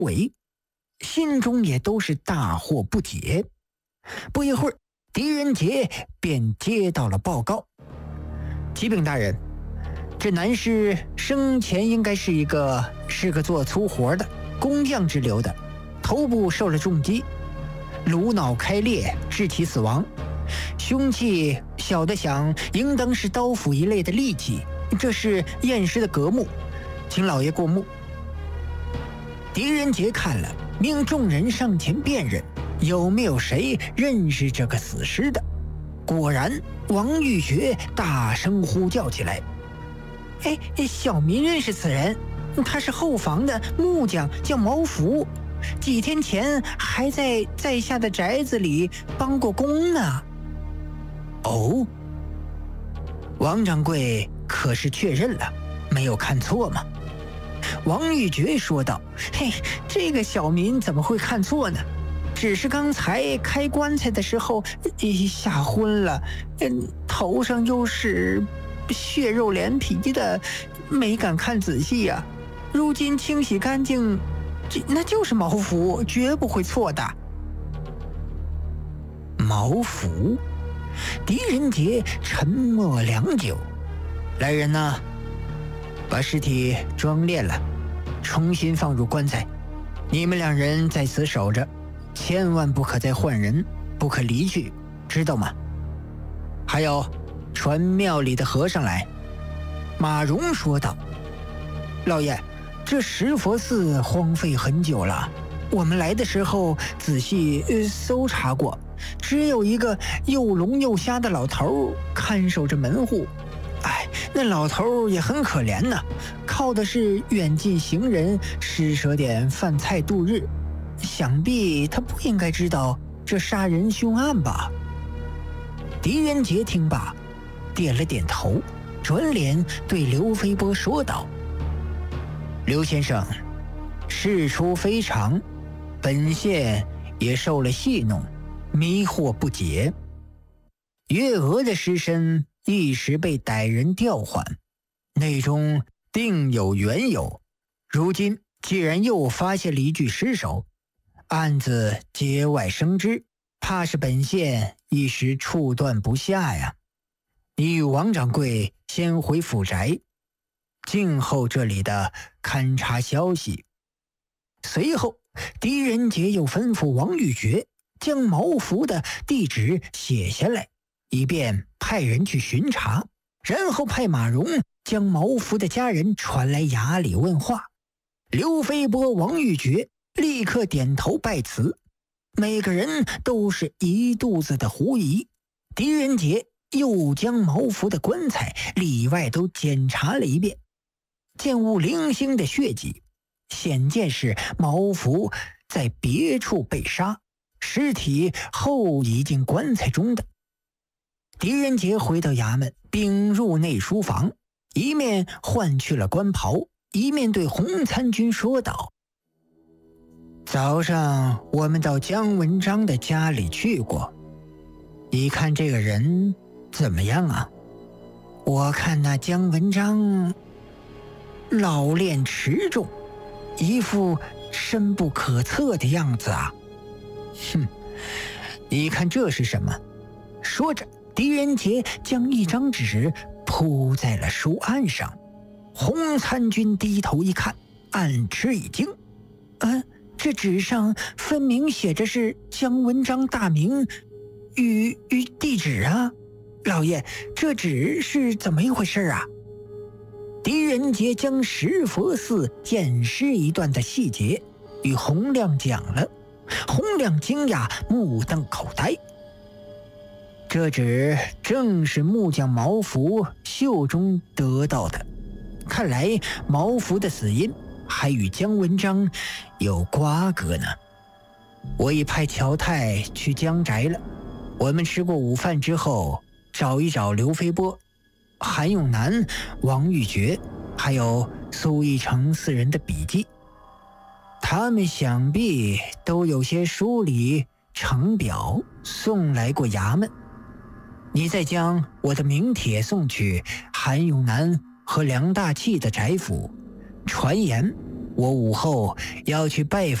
围，心中也都是大惑不解。不一会儿，狄仁杰便接到了报告：启禀大人，这男士生前应该是个做粗活的工匠之流的，头部受了重击，颅脑开裂致其死亡，凶器小的想应当是刀斧一类的利器，这是验尸的革目，请老爷过目。狄仁杰看了，命众人上前辨认有没有谁认识这个死尸的。果然，王玉珏大声呼叫起来：小民认识此人，他是后房的木匠，叫毛福，几天前还在下的宅子里帮过工呢。哦，王掌柜可是确认了，没有看错吗？王玉珏说道：这个小民怎么会看错呢？只是刚才开棺材的时候吓昏了，头上又是血肉连皮的，没敢看仔细呀。如今清洗干净，那就是毛福，绝不会错的。毛福？狄仁杰沉默良久。来人呐，把尸体装殓了，重新放入棺材。你们两人在此守着，千万不可再换人，不可离去，知道吗？还有，传庙里的和尚来。马荣说道：老爷，这石佛寺荒废很久了，我们来的时候仔细搜查过，只有一个又聋又瞎的老头看守着门户。那老头也很可怜呢，靠的是远近行人施舍点饭菜度日，想必他不应该知道这杀人凶案吧。狄仁杰听罢点了点头，转脸对刘飞波说道：刘先生，事出非常，本县也受了戏弄，迷惑不解。月娥的尸身一时被歹人调换，内中定有缘由。如今既然又发现了一具尸首，案子节外生枝，怕是本县一时处断不下呀。你与王掌柜先回府宅，静候这里的勘察消息。随后，狄仁杰又吩咐王玉珏将毛福的地址写下来，以便派人去巡查，然后派马荣将毛福的家人传来衙里问话。刘飞波、王玉珏立刻点头拜辞，每个人都是一肚子的狐疑。狄仁杰又将毛福的棺材里外都检查了一遍，见无零星的血迹，显见是毛福在别处被杀，尸体后移进棺材中的。狄仁杰回到衙门，并入内书房，一面换去了官袍，一面对洪参军说道：早上我们到姜文章的家里去过，你看这个人怎么样啊？我看那姜文章老练持重，一副深不可测的样子啊。你看这是什么？说着，狄仁杰将一张纸铺在了书案上。洪参军低头一看，暗吃一惊。这纸上分明写着是姜文章大名与地址啊。老爷，这纸是怎么一回事啊？狄仁杰将石佛寺验尸一段的细节与洪亮讲了。洪亮惊讶，目瞪口呆。这纸正是木匠毛福袖中得到的，看来毛福的死因还与姜文章有瓜葛呢。我已派乔太去姜宅了，我们吃过午饭之后，找一找刘飞波、韩永南、王玉珏还有苏一成四人的笔记，他们想必都有些书里呈表送来过衙门。你再将我的名帖送去韩永南和梁大器的宅府，传言我午后要去拜访